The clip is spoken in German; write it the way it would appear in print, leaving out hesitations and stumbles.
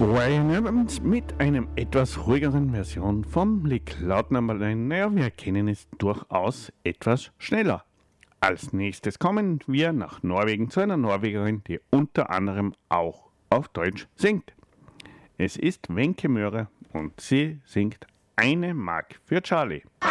Ryan Adams mit einem etwas ruhigeren Version vom Lick Loud No. 9. Naja, wir erkennen es durchaus etwas schneller. Als nächstes kommen wir nach Norwegen zu einer Norwegerin, die unter anderem auch auf Deutsch singt. Es ist Wenche Möhre und sie singt Eine Mark für Charlie.